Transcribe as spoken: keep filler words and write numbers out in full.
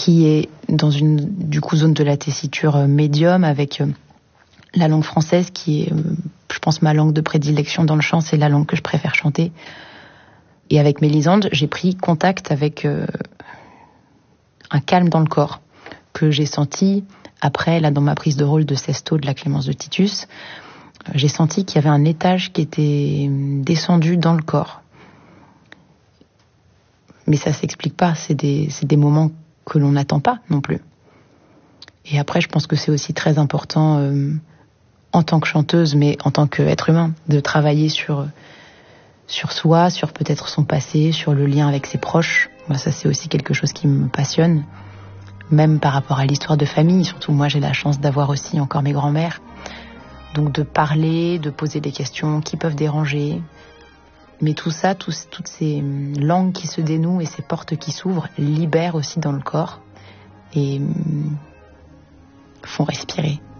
qui est dans une du coup zone de la tessiture médium, avec la langue française qui est, je pense, ma langue de prédilection dans le chant. C'est la langue que je préfère chanter. Et avec Mélisande, j'ai pris contact avec euh, un calme dans le corps que j'ai senti après, là, dans ma prise de rôle de Sesto de la Clémence de Titus. J'ai senti qu'il y avait un étage qui était descendu dans le corps. Mais ça s'explique pas, c'est des, c'est des moments que l'on n'attend pas non plus. Et après, je pense que c'est aussi très important, euh, en tant que chanteuse, mais en tant qu'être humain, de travailler sur, sur soi, sur peut-être son passé, sur le lien avec ses proches. Moi, ça, c'est aussi quelque chose qui me passionne, même par rapport à l'histoire de famille. Surtout, moi, j'ai la chance d'avoir aussi encore mes grands-mères. Donc, de parler, de poser des questions qui peuvent déranger. Mais tout ça, tous, toutes ces langues qui se dénouent et ces portes qui s'ouvrent libèrent aussi dans le corps et font respirer.